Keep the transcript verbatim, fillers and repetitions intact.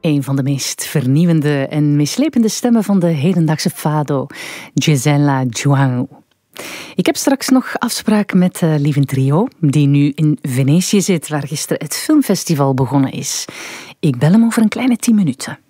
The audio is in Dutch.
Een van de meest vernieuwende en meeslepende stemmen van de hedendaagse fado, Gisela João. Ik heb straks nog afspraak met uh, Lieve Trio, die nu in Venetië zit, waar gisteren het filmfestival begonnen is. Ik bel hem over een kleine tien minuten.